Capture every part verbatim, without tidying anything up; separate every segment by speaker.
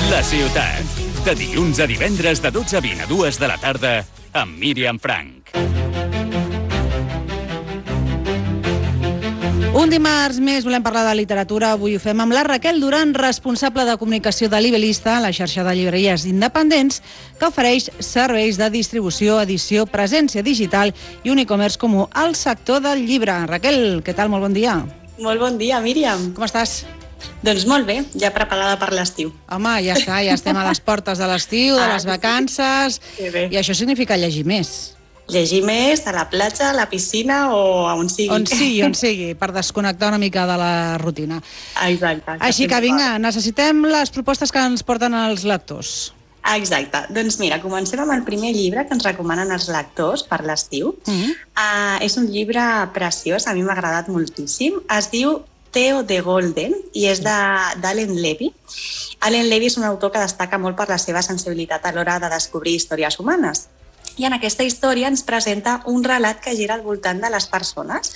Speaker 1: La ciutat, de dilluns a divendres de dotze a vint a dues de la tarda, amb Míriam Frank.
Speaker 2: Un dimarts més volem parlar de literatura. Avui ho fem amb la Raquel Duran, responsable de comunicació de Libelista, la xarxa de llibreries independents, que ofereix serveis de distribució, edició, presència digital i un e-commerce comú al sector del llibre. Raquel, què tal? Molt bon dia.
Speaker 3: Molt bon dia, Míriam.
Speaker 2: Com estàs?
Speaker 3: Doncs molt bé, ja preparada per l'estiu.
Speaker 2: Home, ja està, ja estem a les portes de l'estiu, de les vacances, i això significa llegir més.
Speaker 3: Llegir més a la platja, a la piscina o a on sigui.
Speaker 2: On sigui, on sigui, per desconnectar una mica de la rutina.
Speaker 3: Exacte.
Speaker 2: Així que vinga, necessitem les propostes que ens porten els lectors.
Speaker 3: Exacte. Doncs mira, comencem amb el primer llibre que ens recomanen els lectors per l'estiu. Mm-hmm. uh, és un llibre preciós, a mi m'ha agradat moltíssim. Es diu Theo de Golden i és d'Allen Levy. Allen Levy és un autor que destaca molt per la seva sensibilitat a l'hora de descobrir històries humanes. I en aquesta història ens presenta un relat que gira al voltant de les persones,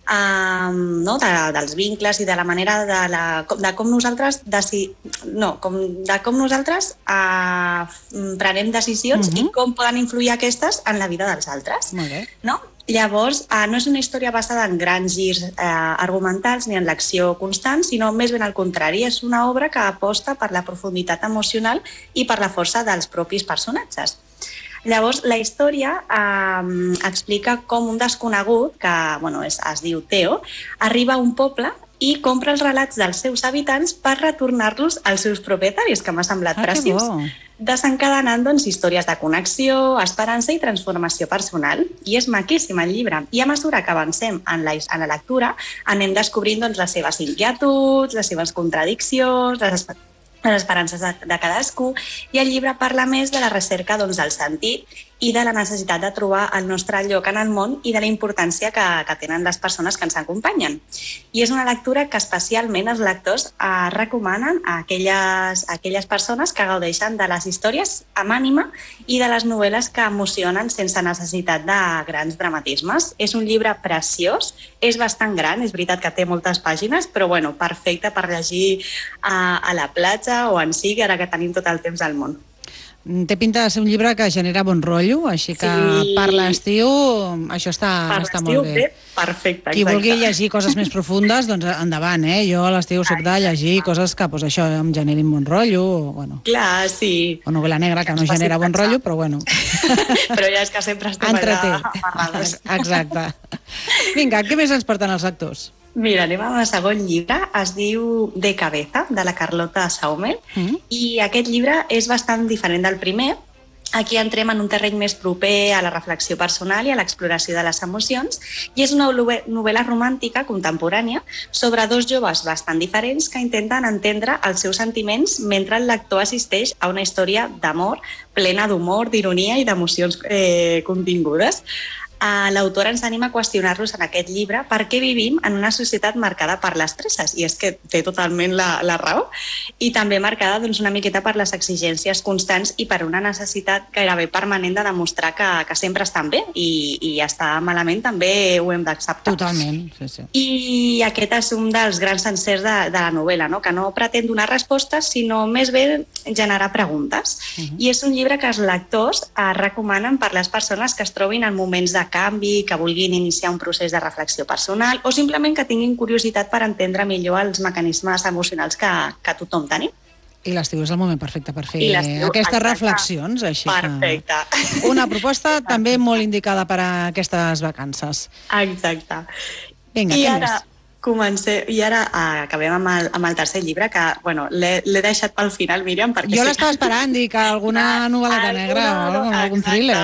Speaker 3: um, no? de, dels vincles i de la manera de, la, de com nosaltres, deci, no, com, de com nosaltres uh, prenem decisions uh-huh. i com poden influir aquestes en la vida dels altres.
Speaker 2: Molt bé.
Speaker 3: No? Llavors, eh, no és una història basada en grans girs eh, argumentals ni en l'acció constant, sinó més ben al contrari. És una obra que aposta per la profunditat emocional i per la força dels propis personatges. Llavors, la història eh, explica com un desconegut, que bueno, és, es diu Theo, arriba a un poble i compra els relats dels seus habitants per retornar-los als seus propietaris, que m'ha semblat
Speaker 2: ah,
Speaker 3: preciós. Desencadenant doncs, històries de connexió, esperança i transformació personal. I és maquíssim el llibre. I a mesura que avancem en la, en la lectura, anem descobrint doncs, les seves inquietuds, les seves contradiccions, les, les esperances de, de cadascú, i el llibre parla més de la recerca doncs, del sentit i de la necessitat de trobar el nostre lloc en el món i de la importància que, que tenen les persones que ens acompanyen. I és una lectura que especialment els lectors eh, recomanen a aquelles, a aquelles persones que gaudeixen de les històries amb ànima i de les novel·les que emocionen sense necessitat de grans dramatismes. És un llibre preciós, és bastant gran, és veritat que té moltes pàgines, però bueno, perfecte per llegir a, a la platja o en sigui, ara que tenim tot el temps del món.
Speaker 2: Té pinta de ser un llibre que genera bon rotllo, així que sí. Per l'estiu això està,
Speaker 3: per
Speaker 2: està molt bé.
Speaker 3: bé. Perfecte,
Speaker 2: Qui
Speaker 3: exacte.
Speaker 2: vulgui llegir coses més profundes, doncs endavant, eh? Jo a l'estiu soc de llegir coses que pues, això em generin bon rotllo, o, bueno,
Speaker 3: clar, sí.
Speaker 2: o novel·la negra que no genera bon rotllo, però bueno.
Speaker 3: Però ja és que sempre estem allà amarrades.
Speaker 2: Exacte. Vinga, què més ens porten els lectors?
Speaker 3: Mira, anem al segon llibre, es diu De cabeza, de la Carlota Saumel, mm. i aquest llibre és bastant diferent del primer. Aquí entrem en un terreny més proper a la reflexió personal i a l'exploració de les emocions, i és una novel·la romàntica contemporània sobre dos joves bastant diferents que intenten entendre els seus sentiments mentre el lector assisteix a una història d'amor plena d'humor, d'ironia i d'emocions eh, contingudes. Uh, l'autora ens anima a qüestionar-los en aquest llibre per què vivim en una societat marcada per les presses, i és que té totalment la, la raó, i també marcada doncs, una miqueta per les exigències constants i per una necessitat gairebé permanent de demostrar que, que sempre estan bé, i, i està malament també ho hem d'acceptar.
Speaker 2: Totalment, sí, sí.
Speaker 3: I aquest és un dels grans encerts de, de la novel·la, no? Que no pretén donar respostes, sinó més bé generar preguntes. Uh-huh. I és un llibre que els lectors eh, recomanen per les persones que es trobin en moments de canvi, que vulguin iniciar un procés de reflexió personal o simplement que tinguin curiositat per entendre millor els mecanismes emocionals que, que tothom tenim.
Speaker 2: I l'estiu és el moment perfecte per fer aquestes exacte. reflexions. Així
Speaker 3: perfecte.
Speaker 2: Que una proposta també molt indicada per a aquestes vacances.
Speaker 3: Exacte.
Speaker 2: Vinga,
Speaker 3: I
Speaker 2: què
Speaker 3: ara...
Speaker 2: més?
Speaker 3: Comencem, i ara uh, acabem amb el, amb el tercer llibre, que bueno, l'he deixat pel final, Míriam, perquè...
Speaker 2: Jo l'estava esperant, dic, alguna novel·leta negra o algun thriller.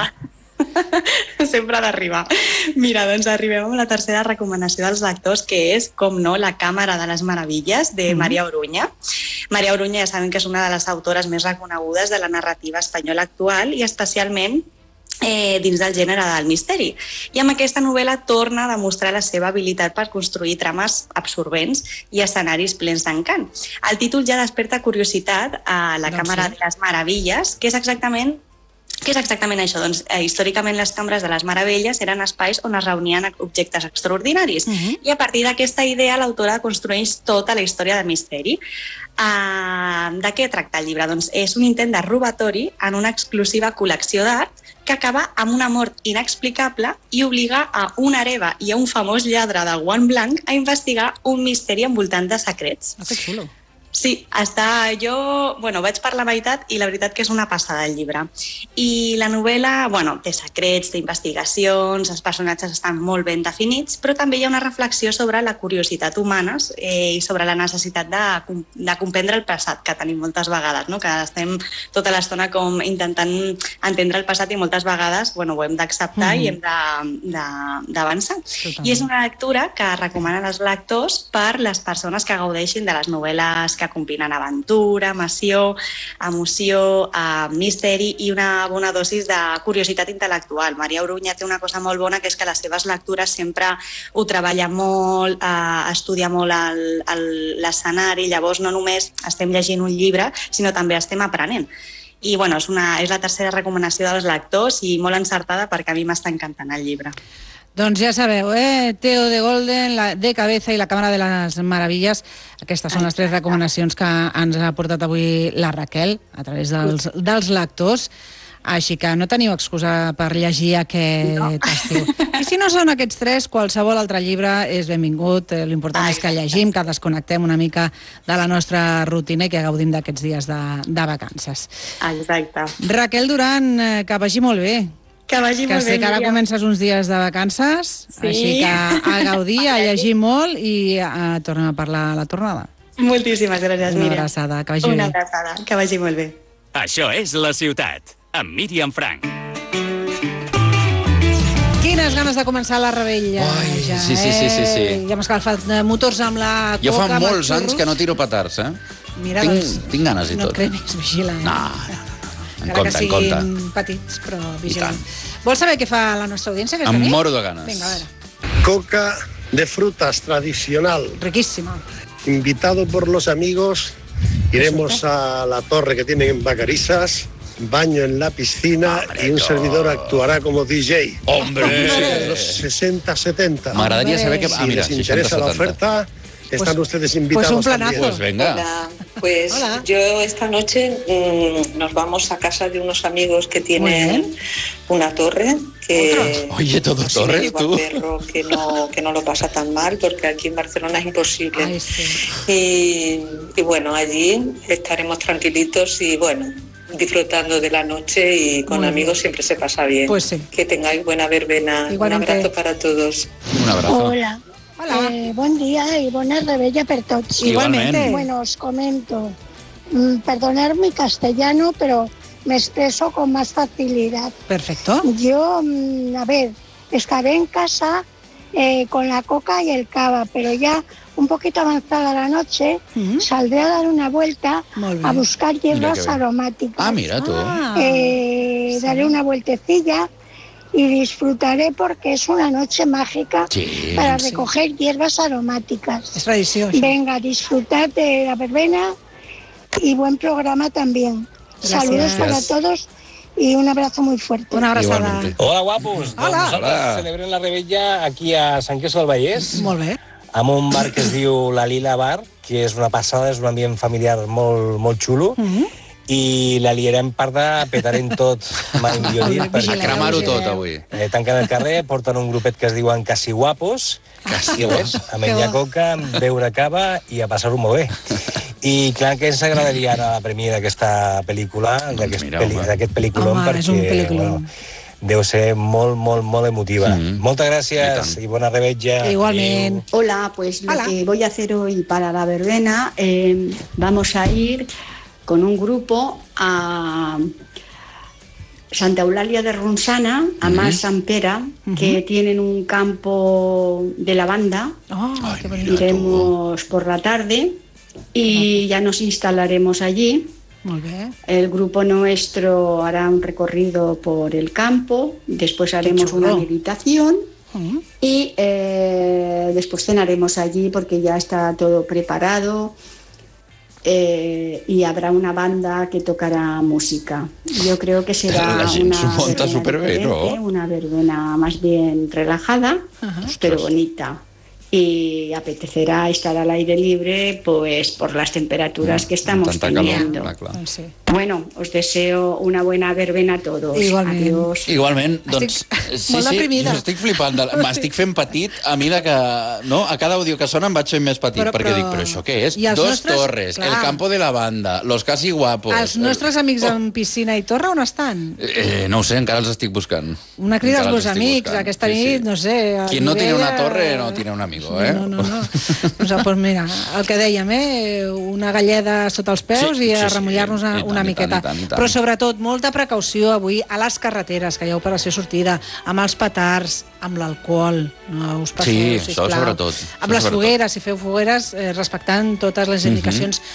Speaker 3: Sempre ha d'arribar. Mira, doncs arribem amb la tercera recomanació dels lectors, que és, com no, La càmera de les meravilles, de mm. Maria Oruña. Maria Oruña ja sabem que és una de les autores més reconegudes de la narrativa espanyola actual i especialment Eh, dins del gènere del misteri. I amb aquesta novel·la torna a demostrar la seva habilitat per construir trames absorbents i escenaris plens d'encant. El títol ja desperta curiositat a La doncs càmera sí. de les meravilles, que és exactament Què és exactament això? Doncs eh, històricament les cambres de les meravelles eren espais on es reunien objectes extraordinaris uh-huh. i a partir d'aquesta idea l'autora construeix tota la història de misteri. Uh, de què tracta el llibre? Doncs és un intent de robatori en una exclusiva col·lecció d'art que acaba amb una mort inexplicable i obliga a una hereva i a un famós lladre de guant blanc a investigar un misteri envoltant de secrets.
Speaker 2: Ah, que xulo.
Speaker 3: Sí, està... jo bueno, vaig per la meitat i la veritat que és una passada el llibre. I la novel·la bueno, té secrets, té investigacions, els personatges estan molt ben definits, però també hi ha una reflexió sobre la curiositat humana eh, i sobre la necessitat de, de comprendre el passat, que tenim moltes vegades, no? Que estem tota l'estona com intentant entendre el passat i moltes vegades bueno, ho hem d'acceptar mm-hmm. i hem d'avançar. I és una lectura que recomanen els lectors per les persones que gaudeixin de les novel·les que que combinen aventura, emoció, emoció, eh, misteri i una bona dosis de curiositat intel·lectual. Maria Oruña té una cosa molt bona, que és que les seves lectures sempre ho treballa molt, eh, estudia molt l'escenari, llavors no només estem llegint un llibre, sinó també estem aprenent. I bueno, és, una, és la tercera recomanació dels lectors i molt encertada perquè a mi m'està encantant el llibre.
Speaker 2: Doncs ja sabeu, eh? Teo de Golden, la de Cabeza i la Càmera de les Meravilles. Aquestes són les tres recomanacions que ens ha portat avui la Raquel a través dels, dels lectors. Així que no teniu excusa per llegir aquest no. estiu. I si no són aquests tres, qualsevol altre llibre és benvingut. L'important Ai, és que llegim, que desconnectem una mica de la nostra rutina i que gaudim d'aquests dies de, de vacances.
Speaker 3: Exacte.
Speaker 2: Raquel Duran, que vagi molt bé.
Speaker 3: Que vagi
Speaker 2: que
Speaker 3: molt bé,
Speaker 2: sé que ara
Speaker 3: Míriam.
Speaker 2: Comences uns dies de vacances, sí. Així que a gaudir, a llegir molt i a tornar a parlar a la tornada.
Speaker 3: Moltíssimes gràcies, Míriam.
Speaker 2: Una abraçada, que vagi
Speaker 3: Una
Speaker 2: bé.
Speaker 3: Una abraçada, que vagi molt bé.
Speaker 1: Això és La Ciutat, amb Míriam Frank.
Speaker 2: Quines ganes de començar la rebella.
Speaker 4: Ai,
Speaker 2: ja,
Speaker 4: sí, sí, sí, sí, sí.
Speaker 2: Ja hem escalfat motors amb la coca.
Speaker 4: Jo fa molts
Speaker 2: xurros.
Speaker 4: anys que no tiro petards, eh?
Speaker 2: Mira,
Speaker 4: tinc,
Speaker 2: doncs,
Speaker 4: tinc ganes i
Speaker 2: no
Speaker 4: tot.
Speaker 2: et cremis, vigila. Eh?
Speaker 4: No, no, no. En
Speaker 2: Encara
Speaker 4: compte,
Speaker 2: que
Speaker 4: en compte.
Speaker 2: siguin petits, però vigila. Vols saber què fa la nostra audiència aquesta
Speaker 4: Em
Speaker 2: nit?
Speaker 4: moro de ganes.
Speaker 2: Vinga, a veure.
Speaker 5: Coca de frutas tradicional.
Speaker 2: Riquíssima.
Speaker 5: Invitado por los amigos, iremos a la torre que tienen en Vacarisas, baño en la piscina
Speaker 4: Hombre,
Speaker 5: y un
Speaker 4: no.
Speaker 5: servidor actuará como D J.
Speaker 4: ¡Hombre!
Speaker 5: Los sesenta setenta.
Speaker 4: M'agradaria saber que...
Speaker 5: Si
Speaker 4: Ah, mira,
Speaker 5: les interesa la oferta, están
Speaker 2: Pues-
Speaker 5: ustedes invitados
Speaker 2: pues un planazo.
Speaker 5: también.
Speaker 4: Pues venga.
Speaker 6: Hola, pues
Speaker 2: Hola.
Speaker 6: yo esta noche mmm, nos vamos a casa de unos amigos que tienen una torre que
Speaker 4: Oye, todo
Speaker 6: así
Speaker 4: torres,
Speaker 6: me llevo
Speaker 4: tú.
Speaker 6: al perro que no, que no lo pasa tan mal porque aquí en Barcelona es imposible.
Speaker 2: Ai, sí.
Speaker 6: Y, y bueno, allí estaremos tranquilitos y bueno, disfrutando de la noche y con
Speaker 2: Muy
Speaker 6: amigos
Speaker 2: bien.
Speaker 6: siempre se pasa bien.
Speaker 2: Pues sí.
Speaker 6: Que tengáis buena verbena.
Speaker 2: Igualmente.
Speaker 6: Un abrazo para todos.
Speaker 4: Un abrazo.
Speaker 7: Hola.
Speaker 2: Hola.
Speaker 7: Eh, bon dia i bona rebella per tots.
Speaker 2: Igualmente.
Speaker 7: Bueno, os comento. Mm, perdonar mi castellano, pero me expreso con más facilidad.
Speaker 2: Perfecto.
Speaker 7: Yo, mm, a ver, estaré en casa eh, con la coca y el cava, pero ya un poquito avanzada la noche
Speaker 2: Mm.
Speaker 7: saldré a dar una vuelta
Speaker 2: Molt bé.
Speaker 7: a buscar
Speaker 4: Mira
Speaker 7: hierbas
Speaker 4: que bé.
Speaker 7: aromáticas.
Speaker 4: Ah, mira tú.
Speaker 2: Ah.
Speaker 7: Eh,
Speaker 2: Sí.
Speaker 7: Daré una vueltecilla y disfrutaré porque es una noche mágica
Speaker 4: Sí.
Speaker 7: para
Speaker 2: sí.
Speaker 7: recoger hierbas aromáticas.
Speaker 2: És tradició, això.
Speaker 7: Venga, disfrutad de la verbena y buen programa también.
Speaker 2: Gracias.
Speaker 7: Saludos para
Speaker 4: Gracias.
Speaker 7: todos y un abrazo muy fuerte.
Speaker 2: Una abraçada.
Speaker 4: Igualmente.
Speaker 8: Hola, guapos.
Speaker 2: Hola.
Speaker 8: Doncs nosaltres
Speaker 4: Hola.
Speaker 8: celebrem la rebella aquí a Sant Quirze del Vallès,
Speaker 2: Molt bé.
Speaker 8: amb un bar que es diu La Lila Bar, que és una passada, és un ambient familiar molt, molt xulo,
Speaker 2: Mhm.
Speaker 8: i la liarem per de petarem tot, mai millor dit,
Speaker 2: Molt bé,
Speaker 4: A
Speaker 2: vigileu,
Speaker 4: cremar-ho
Speaker 2: vigileu.
Speaker 4: tot, avui.
Speaker 8: eh, tanquen el carrer, porten un grupet que es diuen Casi Guapos, i res, a menjar
Speaker 2: Que bo.
Speaker 8: coca, beure cava i a passar-ho molt bé. I clar que ens agradaria anar a la premiere d'aquesta pel·lícula, d'aquest
Speaker 4: mira,
Speaker 8: pel·li,
Speaker 4: home.
Speaker 8: d'aquest pel·lículon,
Speaker 2: Home,
Speaker 8: perquè
Speaker 2: és un pel·lículon.
Speaker 8: deu ser molt, molt, molt emotiva.
Speaker 4: Mm.
Speaker 8: Moltes
Speaker 4: I
Speaker 8: gràcies
Speaker 4: tant.
Speaker 8: i bona rebetja.
Speaker 2: Igualment.
Speaker 9: Hola, pues lo
Speaker 2: Hola.
Speaker 9: que voy a hacer hoy para la verbena, eh, vamos a ir con un grupo a Santa Eulalia de Ronçana, a
Speaker 4: Ujú.
Speaker 9: Mas Sant Pere, que tienen un campo de lavanda.
Speaker 2: Oh,
Speaker 4: Ay,
Speaker 2: que
Speaker 4: mira.
Speaker 2: bonic.
Speaker 9: Iremos por la tarde y ya nos instalaremos allí.
Speaker 2: Molt bé.
Speaker 9: El grupo nuestro hará un recorrido por el campo, después haremos
Speaker 2: chulo.
Speaker 9: una meditación.
Speaker 2: Mm.
Speaker 9: Y eh, después cenaremos allí porque ya está todo preparado. eh, y habrá una banda que tocará música. Yo creo que será
Speaker 4: La gent
Speaker 9: una
Speaker 4: s'ho munta
Speaker 9: verbena
Speaker 4: superbé, no?
Speaker 9: diferente, una verbena más bien relajada, pero bonita. Y apetecerá estar al aire libre pues por las temperaturas que estamos
Speaker 4: Tanta calor,
Speaker 9: teniendo.
Speaker 4: clar, clar.
Speaker 2: Doncs sí.
Speaker 9: Bueno, os deseo una buena verbena a todos.
Speaker 2: Igualment.
Speaker 9: Adiós.
Speaker 4: Igualment, doncs...
Speaker 2: Estic molt deprimida.
Speaker 4: jo estic flipant. de- M'estic fent petit a mida que... No? A cada àudio que sona em vaig fent més petit,
Speaker 2: Però-
Speaker 4: perquè
Speaker 2: però-
Speaker 4: dic, però això què és?
Speaker 2: I els
Speaker 4: Dos
Speaker 2: nostres-
Speaker 4: torres,
Speaker 2: clar.
Speaker 4: el campo de la banda, los casi guapos...
Speaker 2: Els nostres amics amb piscina i torre on estan?
Speaker 4: Eh, no ho sé, encara els estic buscant.
Speaker 2: Una crida als
Speaker 4: Encara
Speaker 2: meus
Speaker 4: els estic
Speaker 2: amics,
Speaker 4: buscant.
Speaker 2: aquesta
Speaker 4: Sí, sí.
Speaker 2: nit, no sé... a
Speaker 4: Quien no tiene
Speaker 2: nivell,
Speaker 4: una torre
Speaker 2: eh,
Speaker 4: no tiene un amigo, eh?
Speaker 2: No, no, no. Doncs, pues mira, el que dèiem, eh? Una galleda sota els peus
Speaker 4: Sí,
Speaker 2: i a
Speaker 4: sí, sí.
Speaker 2: remullar-nos
Speaker 4: I
Speaker 2: una,
Speaker 4: tant,
Speaker 2: una
Speaker 4: i tant,
Speaker 2: miqueta.
Speaker 4: i tant, i tant.
Speaker 2: Però sobretot, molta precaució avui a les carreteres, que hi ha operació sortida, amb els petards, amb l'alcohol. No us passeu,
Speaker 4: Sí,
Speaker 2: sisplau.
Speaker 4: això sobretot,
Speaker 2: Amb
Speaker 4: això
Speaker 2: les
Speaker 4: sobretot.
Speaker 2: fogueres, si feu fogueres, eh, respectant totes les indicacions